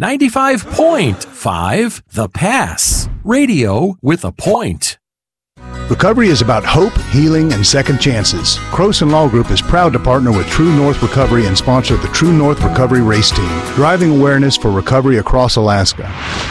95.5 The Pass. Radio with a point. Recovery is about hope, healing, and second chances. Croson Law Group is proud to partner with True North Recovery and sponsor the True North Recovery Race Team, driving awareness for recovery across Alaska.